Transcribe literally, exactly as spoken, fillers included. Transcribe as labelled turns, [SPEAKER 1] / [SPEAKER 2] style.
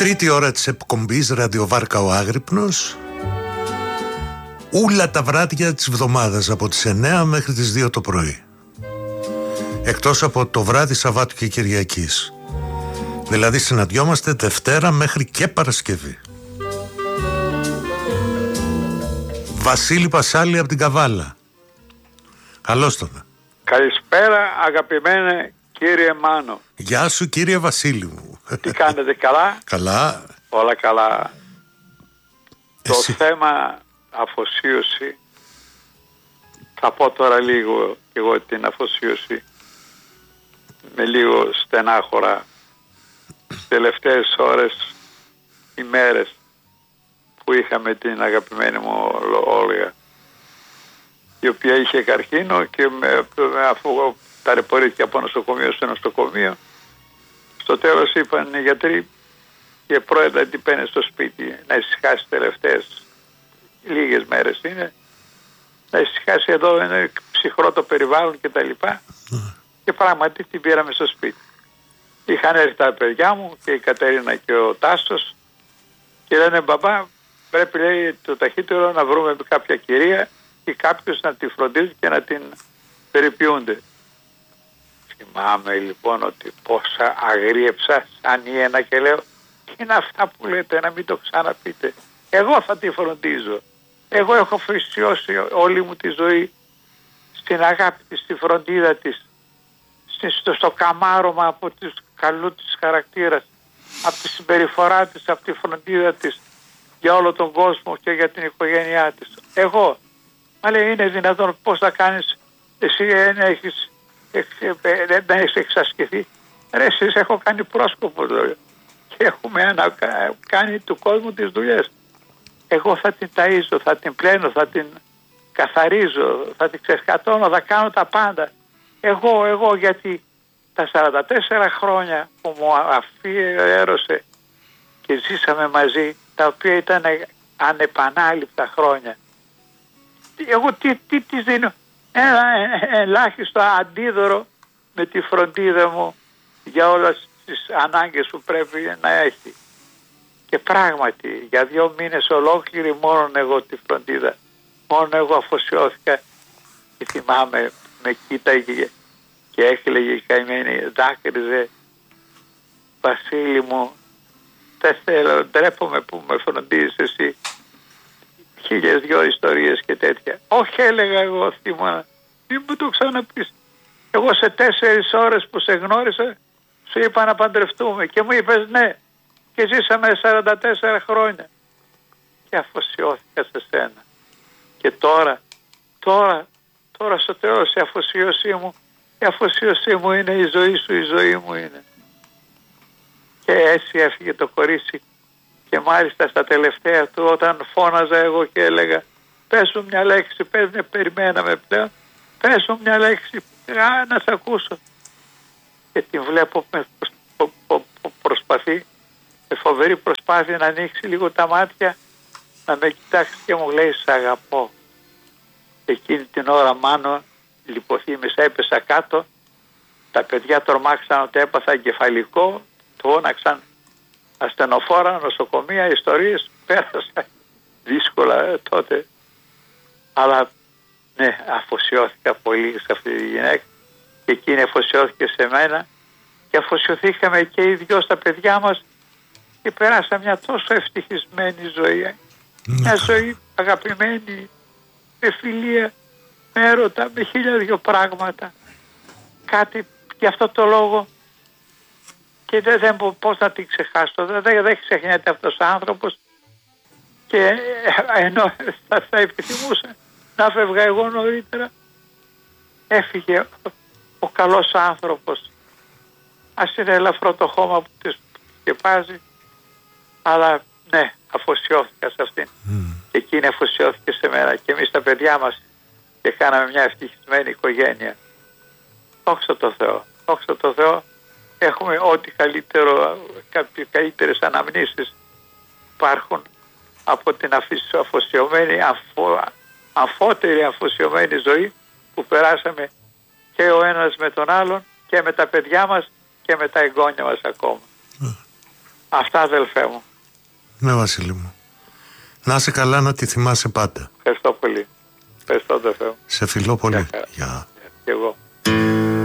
[SPEAKER 1] Τρίτη ώρα της εκπομπής Ραδιοβάρκα ο Άγρυπνος. Ούλα τα βράδια της εβδομάδας από τις εννιά μέχρι τις δύο το πρωί. Εκτός από το βράδυ Σαββάτου και Κυριακής. Δηλαδή συναντιόμαστε Δευτέρα μέχρι και Παρασκευή. Βασίλη Πασάλη από την Καβάλα. Καλώς τον.
[SPEAKER 2] Καλησπέρα αγαπημένε κύριε Μάνο.
[SPEAKER 1] Γεια σου κύριε Βασίλη μου.
[SPEAKER 2] Τι κάνετε, καλά?
[SPEAKER 1] Καλά.
[SPEAKER 2] Όλα καλά.
[SPEAKER 1] Εσύ.
[SPEAKER 2] Το θέμα αφοσίωση, θα πω τώρα λίγο και εγώ την αφοσίωση με λίγο στενάχωρα. Τελευταίες ώρες, ημέρες που είχαμε την αγαπημένη μου Όλγα, η οποία είχε καρκίνο και με, με, αφού ταλαιπωρήθηκε από νοσοκομείο σε νοσοκομείο, στο τέλος είπαν οι γιατροί και πρόεδρα την παίρνει στο σπίτι να ησυχάσει τελευταίες λίγες μέρες είναι, να ησυχάσει, εδώ είναι ψυχρό το περιβάλλον και τα λοιπά, και πράγματι την πήραμε στο σπίτι. Είχαν έρθει τα παιδιά μου και η Κατερίνα και ο Τάσος και λένε μπαμπά, πρέπει λέει το ταχύτερο να βρούμε κάποια κυρία ή κάποιος να τη φροντίζει και να την περιποιούνται. Θυμάμαι λοιπόν ότι πόσα αγρίεψα σαν ιένα και λέω, τι είναι αυτά που λέτε, να μην το ξαναπείτε. Εγώ θα τη φροντίζω. Εγώ έχω φυσιώσει όλη μου τη ζωή στην αγάπη της, στη φροντίδα της, στο, στο καμάρωμα από τους καλού της χαρακτήρας, από τη συμπεριφορά της, από τη φροντίδα της για όλο τον κόσμο και για την οικογένειά της. Εγώ. Μα λέει, είναι δυνατόν, πώς θα κάνεις, εσύ δεν έχεις, δεν έχεις εξασκηθεί. Ρε, εσείς έχω κάνει πρόσκοπο τώρα και έχουμε ανα, κάνει του κόσμου τις δουλειές. Εγώ θα την ταΐζω, θα την πλένω, θα την καθαρίζω, θα την ξεσκατώνω, θα κάνω τα πάντα. Εγώ, εγώ, γιατί τα σαράντα τέσσερα χρόνια που μου αφιέρωσε και ζήσαμε μαζί, τα οποία ήταν ανεπανάληπτα χρόνια, εγώ τι, τι της δίνω? Ένα ελάχιστο αντίδωρο με τη φροντίδα μου για όλες τις ανάγκες που πρέπει να έχει. Και πράγματι για δύο μήνες ολόκληρη μόνο εγώ τη φροντίδα, μόνο εγώ αφοσιώθηκα και θυμάμαι με κοίταγε και έκλαιγε η καημένη, δάκρυζε, Βασίλη μου, δεν θέλω, ντρέπομαι που με φροντίζεις εσύ, χίλιες δυο ιστορίες και τέτοια. Όχι, έλεγα εγώ, θυμάμαι, μην μου το ξαναπείς. Εγώ σε τέσσερις ώρες που σε γνώρισα σου είπα να παντρευτούμε και μου είπες ναι και ζήσαμε σαράντα τέσσερα χρόνια και αφοσιώθηκα σε σένα. Και τώρα, τώρα, τώρα στο τέλος η αφοσίωσή μου, η αφοσίωσή μου είναι η ζωή σου, η ζωή μου είναι. Και έτσι έφυγε το κορίτσι και μάλιστα στα τελευταία του όταν φώναζα εγώ και έλεγα πες μου μια λέξη, πες με, περιμέναμε πλέον, πες μου μια λέξη, α, να σε ακούσω. Και την βλέπω με προ, προ, προ, προσπαθεί, με φοβερή προσπάθεια να ανοίξει λίγο τα μάτια, να με κοιτάξει και μου λέει σ' αγαπώ. Εκείνη την ώρα Μάνο λιποθύμησα, έπεσα κάτω, τα παιδιά τρομάξαν ότι έπαθα εγκεφαλικό, φώναξαν ασθενοφόρα, νοσοκομεία, ιστορίες, πέρασα δύσκολα ε, τότε. Αλλά ναι, αφοσιώθηκα πολύ σε αυτή τη γυναίκα και εκείνη αφοσιώθηκε σε μένα και αφοσιωθήκαμε και οι δυο στα παιδιά μας και περάσα μια τόσο ευτυχισμένη ζωή. Ε. Μια ζωή αγαπημένη, με φιλία, με έρωτα, με χίλια δυο πράγματα. Κάτι γι' αυτό το λόγο και δεν, δεν πώς να την ξεχάσω, δεν, δεν ξεχνιέται αυτός ο άνθρωπος και ενώ θα, θα επιθυμούσα να φεύγα εγώ νωρίτερα, έφυγε ο, ο καλός άνθρωπος. Ας είναι ελαφρό το χώμα που της σκεπάζει, αλλά ναι, αφοσιώθηκα σε αυτήν. Mm. Και εκείνη αφοσιώθηκε σε μένα και εμείς τα παιδιά μας και κάναμε μια ευτυχισμένη οικογένεια. Δόξα τω Θεώ, δόξα τω Θεώ. Έχουμε ό,τι καλύτερο, κάποιες καλύτερες αναμνήσεις υπάρχουν από την αφοσιωμένη, αφο, αφότερη αφοσιωμένη ζωή που περάσαμε και ο ένας με τον άλλον και με τα παιδιά μας και με τα εγγόνια μας ακόμα. Αυτά, αδελφέ μου.
[SPEAKER 1] Ναι, Βασίλη μου. Να είσαι καλά, να τη θυμάσαι πάντα.
[SPEAKER 2] Ευχαριστώ πολύ. Ευχαριστώ, αδελφέ μου.
[SPEAKER 1] Σε φιλώ πολύ.
[SPEAKER 2] Γεια χαρά.
[SPEAKER 1] Γεια.